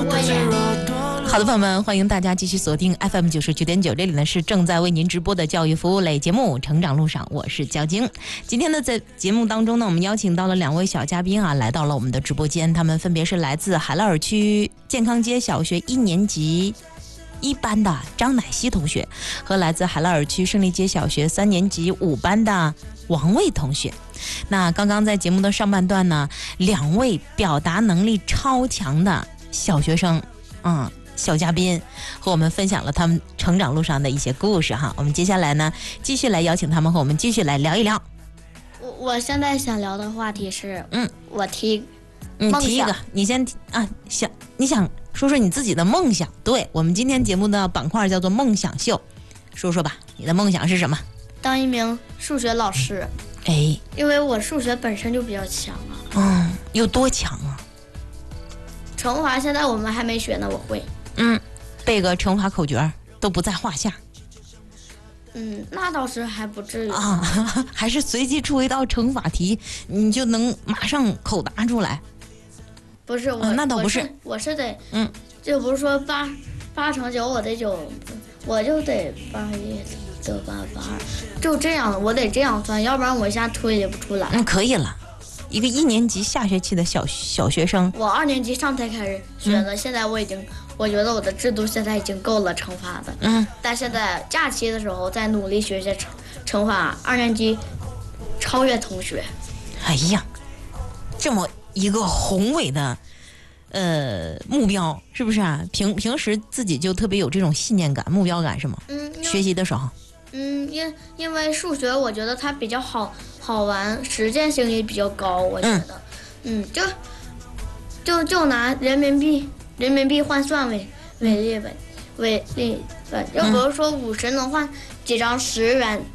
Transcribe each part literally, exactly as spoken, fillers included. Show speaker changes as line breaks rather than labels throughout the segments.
我也。好的，朋友们，欢迎大家继续锁定 F M 九十九点九，这里呢是正在为您直播的教育服务类节目《成长路上》，我是焦晶。今天呢，在节目当中呢，我们邀请到了两位小嘉宾啊，来到了我们的直播间，他们分别是来自海拉尔区健康街小学一年级一班的张乃希同学，和来自海拉尔区胜利街小学三年级五班的王卫同学。那刚刚在节目的上半段呢，两位表达能力超强的小学生，嗯。小嘉宾和我们分享了他们成长路上的一些故事哈，我们接下来呢继续来邀请他们和我们继续来聊一聊。
我我现在想聊的话题是，嗯，我提，
你提一个，你先提啊，想你想说说你自己的梦想。对，我们今天节目的板块叫做梦想秀，说说吧，你的梦想是什么？
当一名数学老师。
哎，
因为我数学本身就比较强啊。
嗯，有多强啊？
乘法现在我们还没学呢，我会。
嗯，背个乘法口诀都不在话下。
嗯，那倒是还不至于
啊，还是随机出一道乘法题，你就能马上口答出来。
不是我、
啊，那倒不是，
我是, 我是得，
嗯，
就不是说八八乘九，我得九，我就得八一九八八二，就这样，我得这样算，要不然我一下推也不出来。
嗯，可以了。一个一年级下学期的小小学生，
我二年级上才开始学的，嗯、现在我已经，我觉得我的制度现在已经够了乘法的。
嗯，
但现在假期的时候再努力学些乘乘法，二年级超越同学。
哎呀，这么一个宏伟的呃目标，是不是啊？平平时自己就特别有这种信念感、目标感，是吗？
嗯，
学习的时候。
嗯，因因为数学我觉得它比较好好玩，实践性也比较高，我觉得，嗯，嗯就就就拿人民币人民币换算为为例吧，为例吧，就比如说五十能换几张十元，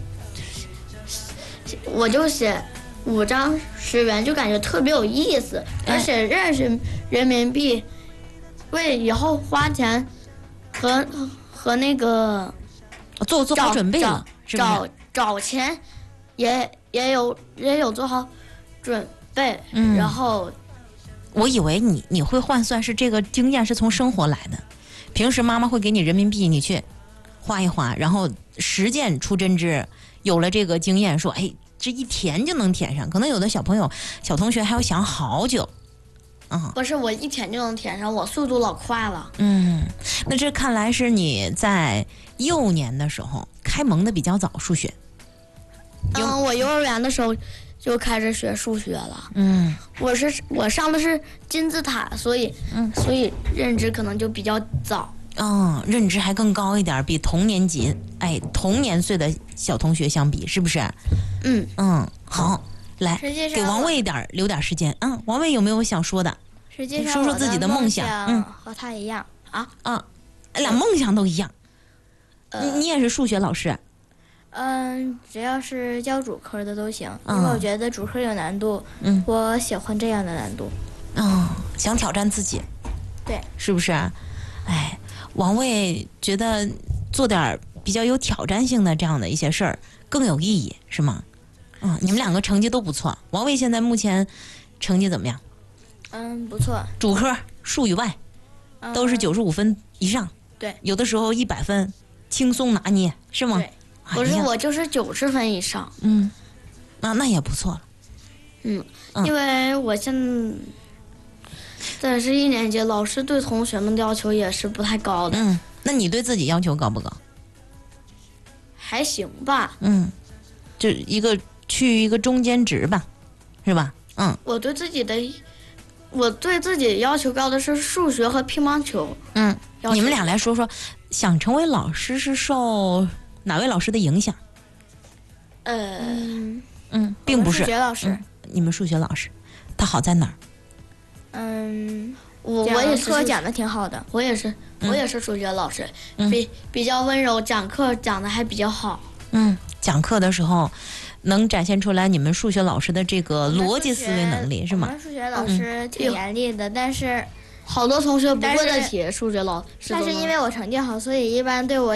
嗯、我就写五张十元，就感觉特别有意思，而且认识人民币，为以后花钱和和那个。
做做好准备了，是不是？
找找钱也也有也有做好准备，嗯，然后
我以为你你会换算是这个经验是从生活来的，平时妈妈会给你人民币，你去花一花，然后实践出真知，有了这个经验，说哎，这一填就能填上。可能有的小朋友、小同学还要想好久。嗯，
不是我一填就能填上，我速度老快了。
嗯，那这看来是你在幼年的时候开蒙的比较早，数学。
嗯，我幼儿园的时候就开始学数学了。
嗯，
我是我上的是金字塔，所以嗯，所以认知可能就比较早。
嗯，认知还更高一点，比同年级哎同年岁的小同学相比，是不是？
嗯
嗯，好。来，给王卫一点留点时间。嗯，王卫有没有想说的？
实际上
说说自己的梦想。
嗯，和他一样啊
啊，俩梦想都一样。
呃、
你你也是数学老师？
嗯，只要是教主科的都行，嗯、因为我觉得主科有难度。嗯，我喜欢这样的难度。
嗯，想挑战自己。
对，
是不是？哎，王卫觉得做点比较有挑战性的这样的一些事儿更有意义，是吗？嗯，你们两个成绩都不错。王卫现在目前成绩怎么样？
嗯，不错。
主科数语外都是九十五分以上。
对，
有的时候一百分轻松拿捏，是吗？
对，不是、哎、我就是九十分以上。
嗯，那那也不错了。
嗯，嗯因为我现在是一年级，老师对同学们的要求也是不太高的。
嗯，那你对自己要求高不高？
还行吧。
嗯，就一个。去一个中间值吧，是吧？嗯，
我对自己的，我对自己要求高的是数学和乒乓球。
嗯，你们俩来说说，想成为老师是受哪位老师的影响？
呃，
嗯，并不是
数学老师、
嗯。你们数学老师，他好在哪儿？
嗯，
我我也是
课讲的挺好的，
我也是，我也是数学老师，嗯、比比较温柔，讲课讲的还比较好。
嗯，讲课的时候。能展现出来你们数学老师的这个逻辑思维能力是吗？
我们数学老师挺严厉的，嗯、但是
好多同学不会的题，数学老师。
但是因为我成绩好，所以一般对我